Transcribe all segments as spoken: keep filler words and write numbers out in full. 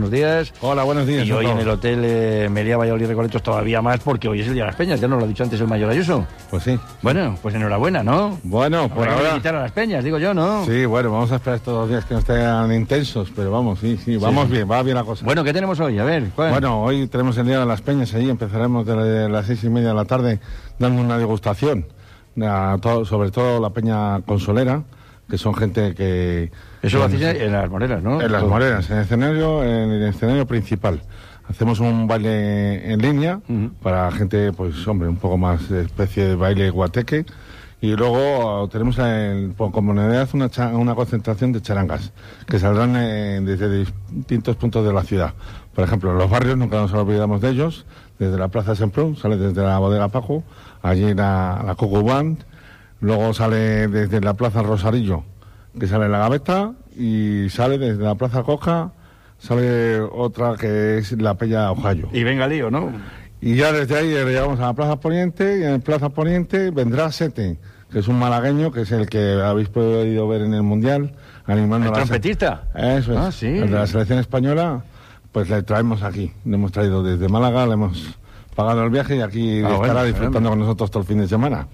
buenos días. Hola, buenos días. Y hoy en el Hotel eh, Meliá Valladolid Recoletos todavía más, porque hoy es el Día de las Peñas, ya nos lo ha dicho antes el mayor Ayuso. Pues sí. Bueno, pues enhorabuena, ¿no? Bueno, por Habrá que ahora... invitar a las peñas, digo yo, ¿no? Sí, bueno, vamos a esperar estos dos días que no estén intensos, pero vamos, sí, sí, vamos sí. bien, va bien la cosa. Bueno, ¿qué tenemos hoy? A ver, ¿cuál? Bueno, hoy tenemos el Día de las Peñas, allí empezaremos de las seis y media de la tarde dando una degustación, a todo, sobre todo la Peña Consolera, que son gente que... Eso lo hacéis en las Moreras, ¿no? En las Moreras, en el escenario, en el escenario principal. Hacemos un baile en línea uh-huh. para gente, pues, hombre, un poco más de especie de baile guateque. Y luego tenemos el, como novedad una, una concentración de charangas que saldrán eh, desde distintos puntos de la ciudad. Por ejemplo, en los barrios, nunca nos olvidamos de ellos, desde la Plaza Semprún, sale desde la Bodega Pajo, allí la, la Coco Band. Luego sale desde la Plaza Rosarillo, que sale la Gaveta, y sale desde la Plaza Coja, sale otra que es la Peña Ojallo. Y venga lío, ¿no? Y ya desde ahí llegamos a la Plaza Poniente, y en Plaza Poniente vendrá Sete, que es un malagueño, que es el que habéis podido ver en el Mundial, animando ¿El a la... trompetista? Eso es, ah, sí. el de la selección española, pues le traemos aquí. Le hemos traído desde Málaga, le hemos pagado el viaje y aquí ah, estará bueno, disfrutando bueno. con nosotros todo el fin de semana.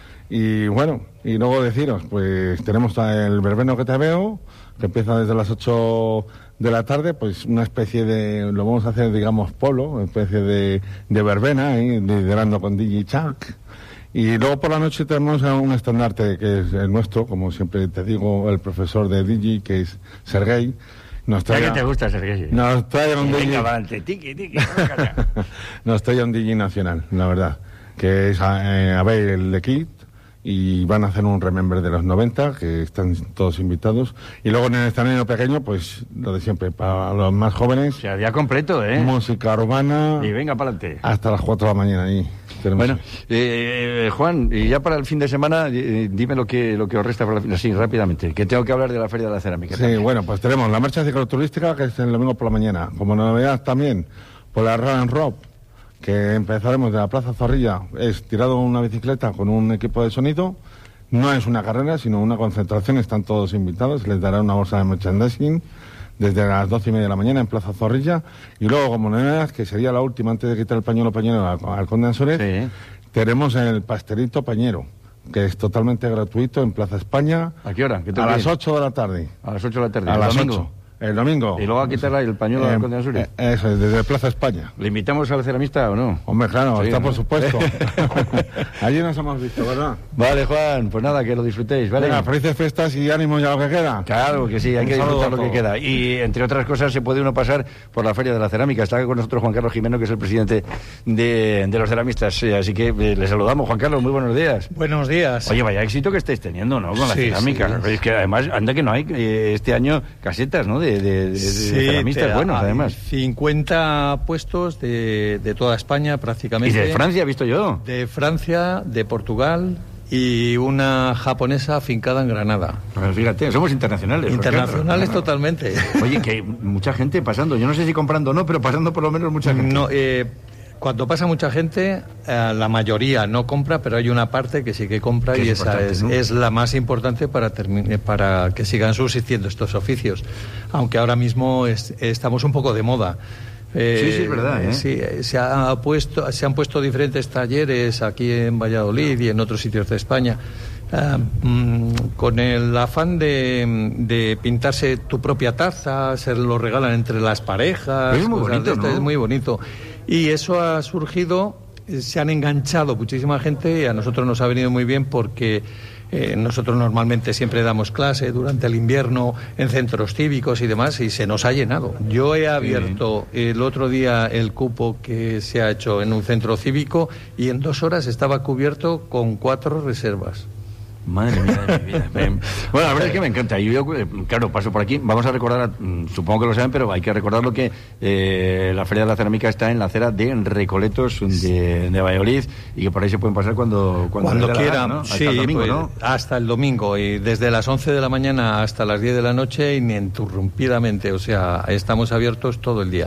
Y bueno, y luego deciros, pues tenemos el verbeno que te veo, que empieza desde las ocho de la tarde, pues una especie de, lo vamos a hacer, digamos, polo, una especie de, de verbena, ¿eh? liderando con D J Chuck. Y luego por la noche tenemos un estandarte que es el nuestro, como siempre te digo, el profesor de D J, que es Sergei. Nos trae, ¿A qué te gusta, Sergei? Nos trae un D J. Venga, tiki, tiki, nos trae un D J nacional, la verdad, que es eh, Abel de Kid. Y van a hacer un remember de los noventa, que están todos invitados. Y luego en el escenario pequeño, pues lo de siempre, para los más jóvenes. O sea, día completo, ¿eh? Música urbana. Y venga para adelante. Hasta las cuatro de la mañana ahí. Tenemos... Bueno, eh, Juan, y ya para el fin de semana, eh, dime lo que lo que os resta para la fin. Sí, rápidamente, que tengo que hablar de la Feria de la Cerámica. Sí, también. Bueno, pues tenemos la marcha cicloturística, que es el domingo por la mañana. Como novedad también, por la Run and Rob, que empezaremos de la Plaza Zorrilla, es tirado una bicicleta con un equipo de sonido. No es una carrera, sino una concentración, están todos invitados, les dará una bolsa de merchandising desde las doce y media de la mañana en Plaza Zorrilla. Y luego, como novedad, que sería la última antes de quitar el pañuelo pañero al, al Conde Ansúrez, sí. tenemos el pastelito pañero, que es totalmente gratuito en Plaza España. ¿A qué hora? ¿Qué a las ocho de la tarde. A las ocho de la tarde. A las domingo? ocho. El domingo. Y luego a quitarle el pañuelo eh, al Conde Ansúrez. Eh, eso es, desde Plaza España. ¿Le invitamos al ceramista o no? Hombre, claro, sí, está ¿no? por supuesto. Allí nos hemos visto, ¿verdad? Vale, Juan, pues nada, que lo disfrutéis, ¿vale? Venga, felices fiestas y ánimo ya lo que queda. Claro que sí, hay que disfrutar lo que queda. Y entre otras cosas se puede uno pasar por la Feria de la Cerámica. Está con nosotros Juan Carlos Jimeno, que es el presidente de, de los ceramistas. Así que eh, le saludamos. Juan Carlos, muy buenos días. Buenos días. Oye, vaya éxito que estáis teniendo, ¿no? Con la sí, cerámica. Sí. Es que además, anda que no hay eh, este año casetas, ¿no? De, de, de, sí, de ceramistas buenos, además. cincuenta puestos de, de toda España, prácticamente. ¿Y de Francia, he visto yo? De Francia, de Portugal y una japonesa afincada en Granada. Pero fíjate, somos internacionales. Internacionales totalmente. Oye, que hay mucha gente pasando. Yo no sé si comprando o no, pero pasando por lo menos mucha gente. No, eh... Cuando pasa mucha gente, eh, la mayoría no compra, pero hay una parte que sí que compra y esa es, ¿no? es la más importante para, termi- para que sigan subsistiendo estos oficios. Aunque ahora mismo es, estamos un poco de moda. Eh, sí, sí, es verdad. ¿eh? Sí, se, ha puesto, se han puesto diferentes talleres aquí en Valladolid y en otros sitios de España. Uh, mm, con el afán de, de pintarse tu propia taza, se lo regalan entre las parejas. Es muy bonito, ¿no? Es muy bonito. Y eso ha surgido, se han enganchado muchísima gente y a nosotros nos ha venido muy bien porque eh, nosotros normalmente siempre damos clase durante el invierno en centros cívicos y demás y se nos ha llenado. Yo he abierto sí. el otro día el cupo que se ha hecho en un centro cívico y en dos horas estaba cubierto con cuatro reservas. Madre mía de mi vida. Bueno, la verdad es que me encanta. Yo, claro, paso por aquí. Vamos a recordar, supongo que lo saben, pero hay que recordarlo que eh, la Feria de la Cerámica está en la acera de Recoletos de, de Valladolid y que por ahí se pueden pasar cuando cuando, cuando quieran. ¿No? Hasta sí, el domingo, pues, ¿no? Hasta el domingo y desde las once de la mañana hasta las diez de la noche ininterrumpidamente. O sea, estamos abiertos todo el día.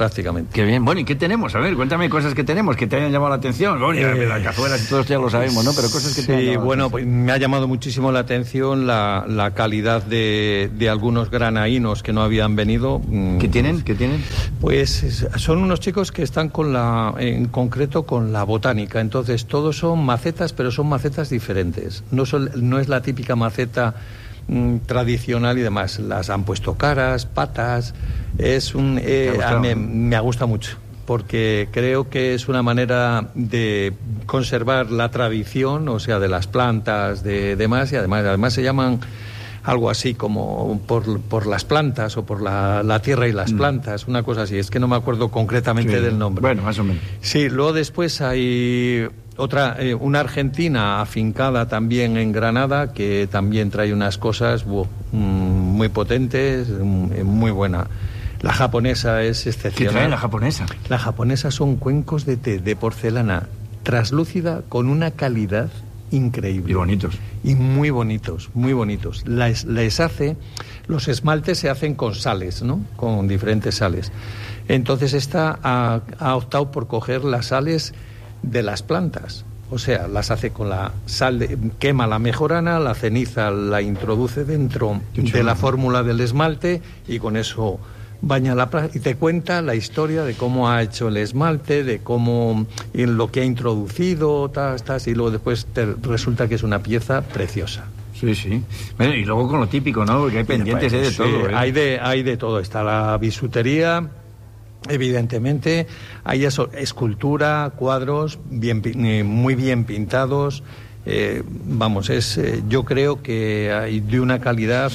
prácticamente. Qué bien. Bueno, ¿y qué tenemos? A ver, cuéntame cosas que tenemos que te hayan llamado la atención. Bueno, eh, las cazuelas todos ya lo sabemos, ¿no? Pero cosas que sí, te hayan llamado bueno, la pues me ha llamado muchísimo la atención la, la calidad de, de algunos granaínos que no habían venido. ¿Qué tienen? ¿Qué tienen? Pues son unos chicos que están con la, en concreto con la botánica. Entonces, todos son macetas, pero son macetas diferentes. No, son, no es la típica maceta tradicional y demás. Las han puesto caras, patas. Es un eh, a mí, me gusta mucho porque creo que es una manera de conservar la tradición, o sea, de las plantas, de demás, y además además se llaman algo así como por, por las plantas o por la, la tierra y las plantas, una cosa así. Es que no me acuerdo concretamente sí. del nombre. Bueno, más o menos. Sí, luego después hay otra, eh, una argentina afincada también en Granada, que también trae unas cosas wow, muy potentes, muy buena. La japonesa es excepcional. ¿Qué trae la japonesa? La japonesa son cuencos de té de porcelana traslúcida con una calidad increíble. Y bonitos. Y muy bonitos, muy bonitos. Les, les hace, los esmaltes se hacen con sales, ¿no? Con diferentes sales. Entonces esta ha, ha optado por coger las sales de las plantas. O sea, las hace con la sal, de, quema la mejorana, la ceniza la introduce dentro de la fórmula del esmalte y con eso baña la planta y te cuenta la historia de cómo ha hecho el esmalte, de cómo y lo que ha introducido, tas, tas, y luego después te resulta que es una pieza preciosa. Sí, sí. Bueno, y luego con lo típico, ¿no? Porque hay pendientes pues, de sí, todo. ¿eh? Hay de, hay de todo. Está la bisutería, evidentemente. Hay eso, escultura, cuadros bien, muy bien pintados. Eh, vamos, es eh, yo creo que hay de una calidad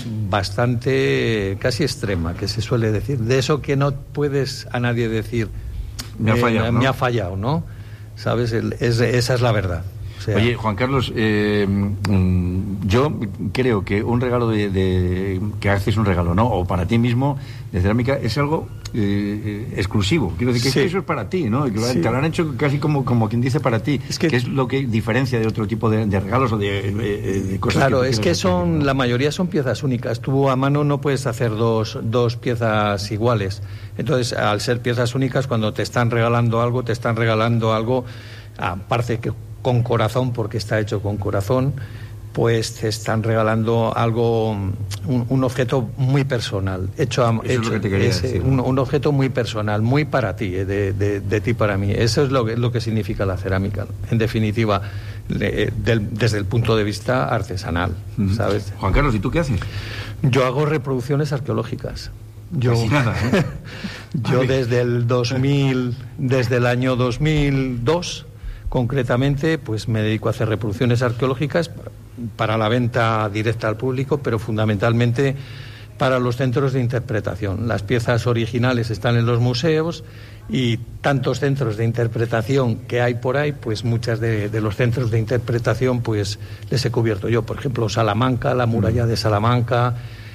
bastante eh, casi extrema, que se suele decir, de eso que no puedes a nadie decir me ha fallado, eh, ¿no? me ha fallado, ¿no? ¿Sabes? El, es, esa es la verdad. O sea, oye, Juan Carlos, eh, yo creo que un regalo de, de que haces un regalo, ¿no? O para ti mismo de cerámica es algo eh, exclusivo. Quiero decir que, sí. que eso es para ti, ¿no? Que sí. Te lo han hecho casi como, como quien dice para ti. Es que, que es lo que diferencia de otro tipo de, de regalos o de, de, de cosas. Claro, que es que hacer, son, ¿no? La mayoría son piezas únicas. Tú a mano no puedes hacer dos, dos piezas iguales. Entonces, al ser piezas únicas, cuando te están regalando algo, te están regalando algo, aparte que con corazón, porque está hecho con corazón, pues te están regalando algo, un, un objeto muy personal, hecho, a, hecho es es, decir, un, un objeto muy personal, muy para ti, de, de, de ti para mí. Eso es lo que, lo que significa la cerámica, en definitiva, de, de, desde el punto de vista artesanal, uh-huh. ¿sabes? Juan Carlos, ¿y tú qué haces? Yo hago reproducciones arqueológicas. Yo, Casi nada, ¿eh? yo desde el dos mil, desde el año dos mil dos, concretamente, pues me dedico a hacer reproducciones arqueológicas para la venta directa al público, pero fundamentalmente para los centros de interpretación. Las piezas originales están en los museos y tantos centros de interpretación que hay por ahí, pues muchas de, de los centros de interpretación pues les he cubierto yo. Por ejemplo, Salamanca, la muralla de Salamanca,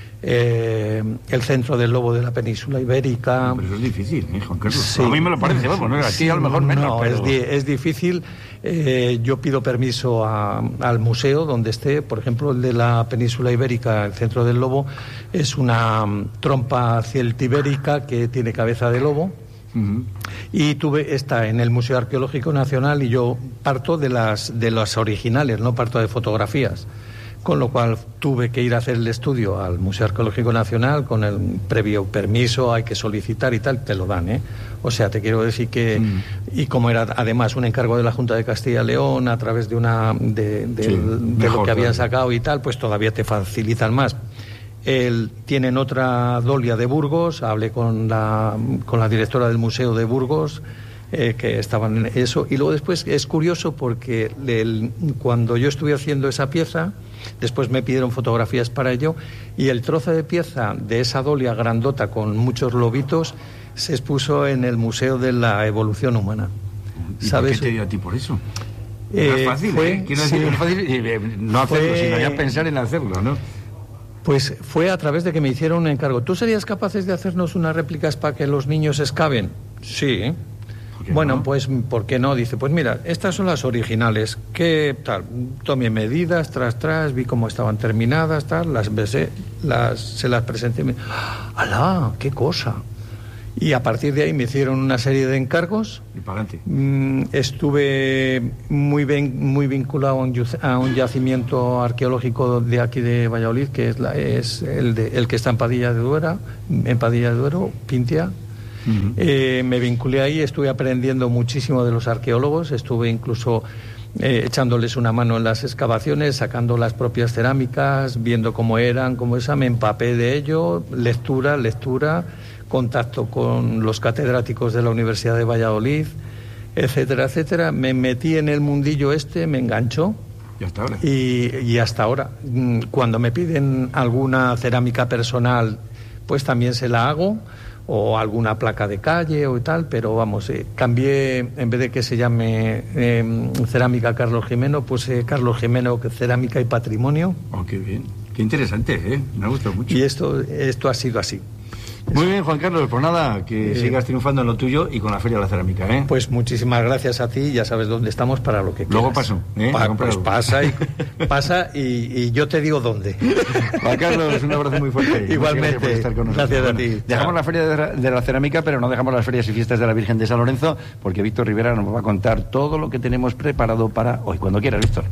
Eh, el centro del lobo de la península ibérica. Pero eso es difícil, ¿eh, Juan Carlos? Sí. A mí me lo parece, vamos, ¿no? Aquí a lo mejor menos, no, pero... es, di es difícil. Eh, yo pido permiso a, al museo donde esté. Por ejemplo, el de la península ibérica, el centro del lobo, es una um, trompa celtibérica que tiene cabeza de lobo. Uh-huh. Y tuve está en el Museo Arqueológico Nacional y yo parto de las, de las originales, no parto de fotografías. Con lo cual tuve que ir a hacer el estudio al Museo Arqueológico Nacional con el previo permiso, hay que solicitar y tal, te lo dan, ¿eh? O sea, te quiero decir que... Mm. Y como era además un encargo de la Junta de Castilla y León a través de una de, de, sí, de mejor, lo que habían claro. sacado y tal, pues todavía te facilitan más. El, tienen otra dolia de Burgos, hablé con la, con la directora del Museo de Burgos, Eh, que estaban en eso, y luego después es curioso porque el, cuando yo estuve haciendo esa pieza, después me pidieron fotografías para ello, y el trozo de pieza de esa dolia grandota con muchos lobitos se expuso en el Museo de la Evolución Humana. ¿Y ¿sabes? por qué te dio a ti por eso? Eh, no es fácil, fue, ¿eh? Quiero sí, decir, no es fácil eh, no hacerlo, fue, sino ya pensar en hacerlo, ¿no? Pues fue a través de que me hicieron un encargo. ¿Tú serías capaces de hacernos unas réplicas para que los niños excaven? Sí. Bueno, no? pues, ¿por qué no? Dice, pues mira, estas son las originales. ¿Qué tal? Tomé medidas, tras, tras, vi cómo estaban terminadas, tal, las besé, las, se las presenté. Me... ¡Alá! ¡Qué cosa! Y a partir de ahí me hicieron una serie de encargos. Y para adelante. Mm, estuve muy bien, muy vinculado a un, a un yacimiento arqueológico de aquí de Valladolid, que es, la, es el, de, el que está en Padilla de Duero, en Padilla de Duero, Pintia. Uh-huh. Eh, me vinculé ahí, estuve aprendiendo muchísimo de los arqueólogos, estuve incluso eh, echándoles una mano en las excavaciones, sacando las propias cerámicas, viendo cómo eran, cómo esa, me empapé de ello, lectura, lectura, contacto con los catedráticos de la Universidad de Valladolid, etcétera, etcétera. Me metí en el mundillo este, me enganchó. Y hasta ahora. Y, y hasta ahora. Cuando me piden alguna cerámica personal, pues también se la hago, o alguna placa de calle o tal, pero vamos, eh, cambié, en vez de que se llame eh, Cerámica Carlos Jimeno, puse Carlos Jimeno Cerámica y Patrimonio. Oh, qué bien, qué interesante, ¿eh? Me ha gustado mucho. Y esto, esto ha sido así. Muy bien, Juan Carlos, pues nada, que eh, sigas triunfando en lo tuyo y con la Feria de la Cerámica, ¿eh? Pues muchísimas gracias a ti, ya sabes dónde estamos para lo que quieras. Luego paso, ¿eh? Pa, pues pasa y, pasa y, y yo te digo dónde. Juan Carlos, un abrazo muy fuerte. Igualmente, gracias, por estar con nosotros. Gracias a bueno, ti. Dejamos la Feria de la, de la Cerámica, pero no dejamos las ferias y fiestas de la Virgen de San Lorenzo, porque Víctor Rivera nos va a contar todo lo que tenemos preparado para hoy. Cuando quieras, Víctor.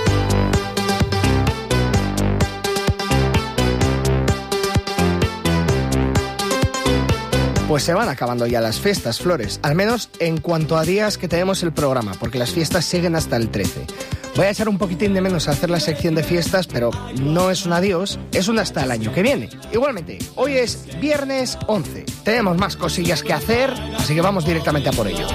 Pues se van acabando ya las fiestas, Flores, al menos en cuanto a días que tenemos el programa, porque las fiestas siguen hasta el trece. Voy a echar un poquitín de menos a hacer la sección de fiestas, pero no es un adiós, es un hasta el año que viene. Igualmente, hoy es viernes once, tenemos más cosillas que hacer, así que vamos directamente a por ello.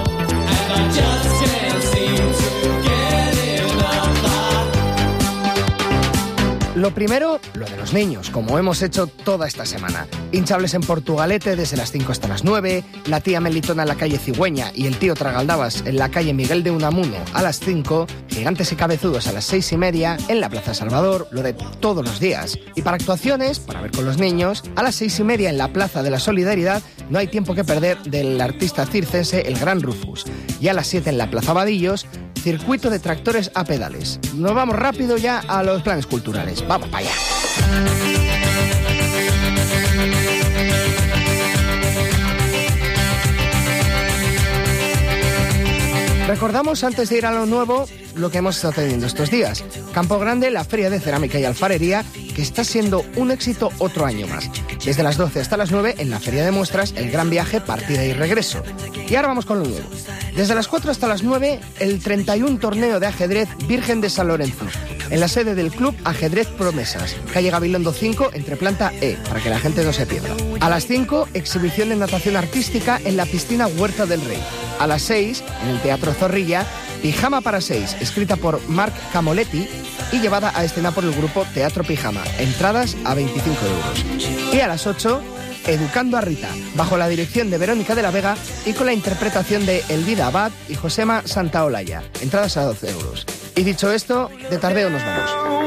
Lo primero, lo de los niños, como hemos hecho toda esta semana. Hinchables en Portugalete desde las cinco hasta las nueve, la tía Melitona en la calle Cigüeña y el tío Tragaldabas en la calle Miguel de Unamuno a las cinco, gigantes y cabezudos a las seis y media en la Plaza Salvador, lo de todos los días. Y para actuaciones, para ver con los niños, a las seis y media en la Plaza de la Solidaridad no hay tiempo que perder del artista circense El Gran Rufus. Y a las siete en la Plaza Vadillos, circuito de tractores a pedales. Nos vamos rápido ya a los planes culturales. Vamos para allá. Recordamos, antes de ir a lo nuevo, lo que hemos estado teniendo estos días. Campo Grande, la Feria de Cerámica y Alfarería, que está siendo un éxito otro año más. Desde las doce hasta las nueve, en la Feria de Muestras, el gran viaje, partida y regreso. Y ahora vamos con lo nuevo. Desde las cuatro hasta las nueve, el treinta y uno torneo de ajedrez Virgen de San Lorenzo, en la sede del Club Ajedrez Promesas, calle Gabilondo cinco, entre planta E, para que la gente no se pierda. A las cinco, exhibición de natación artística en la piscina Huerta del Rey. A las seis, en el Teatro Zorrilla, Pijama para seis, escrita por Marc Camoletti y llevada a escena por el grupo Teatro Pijama. Entradas a veinticinco euros. Y a las ocho, Educando a Rita, bajo la dirección de Verónica de la Vega y con la interpretación de Elvira Abad y Josema Santaolalla. Entradas a doce euros. Y dicho esto, de tardeo nos vamos.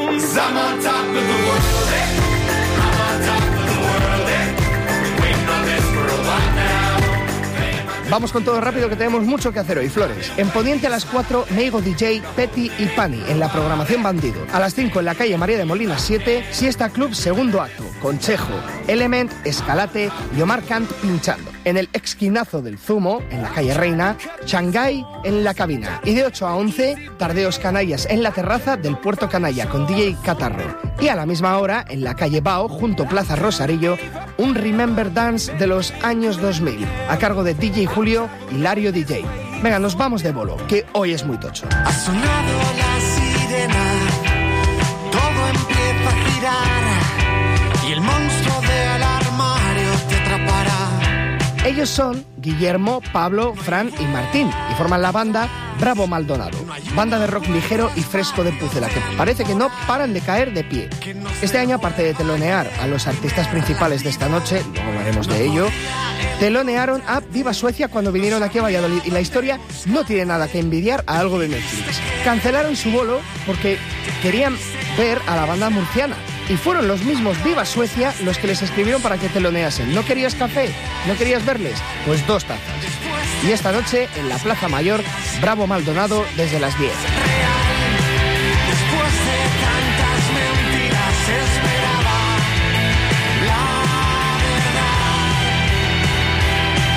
Vamos con todo rápido, que tenemos mucho que hacer hoy, Flores. En Poniente a las cuatro, Meigo D J, Petty y Pani, en la programación Bandido. A las cinco, en la calle María de Molina siete, Siesta Club segundo acto, Conchejo, Element, Escalate y Omar Kant pinchando. En el Esquinazo del Zumo, en la calle Reina, Shanghái en la cabina. Y de ocho a once, Tardeos Canallas en la terraza del Puerto Canalla con D J Catarro. Y a la misma hora, en la calle Bao, junto Plaza Rosarillo, un Remember Dance de los años dos mil, a cargo de D J Julio y Lario D J. Venga, nos vamos de bolo, que hoy es muy tocho. Ha sonado la sirena, todo empieza a girar y el monstruo del armario te atrapará. Ellos son Guillermo, Pablo, Fran y Martín, y forman la banda Bravo Maldonado, banda de rock ligero y fresco de Pucela, que parece que no paran de caer de pie. Este año, aparte de telonear a los artistas principales de esta noche, luego hablaremos de ello, telonearon a Viva Suecia cuando vinieron aquí a Valladolid, y la historia no tiene nada que envidiar a algo de Netflix. Cancelaron su bolo porque querían ver a la banda murciana, y fueron los mismos Viva Suecia los que les escribieron para que teloneasen. ¿No querías café? ¿No querías verles? Pues dos tazas. Y esta noche, en la Plaza Mayor, Bravo Maldonado desde las diez. Después de tantas mentiras esperaba la verdad.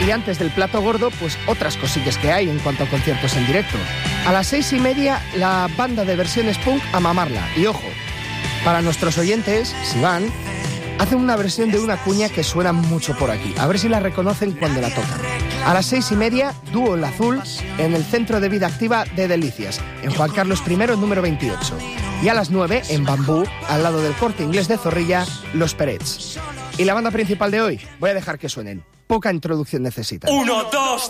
Y antes del plato gordo, pues otras cosillas que hay en cuanto a conciertos en directo. A las seis y media, la banda de versiones punk a mamarla. Y ojo, para nuestros oyentes, si van, hacen una versión de una cuña que suena mucho por aquí. A ver si la reconocen cuando la tocan. A las seis y media, Dúo El Azul, en el Centro de Vida Activa de Delicias, en Juan Carlos primero, número veintiocho. Y a las nueve, en Bambú, al lado del Corte Inglés de Zorrilla, Los Perets. Y la banda principal de hoy, voy a dejar que suenen. Poca introducción necesita. Uno, dos,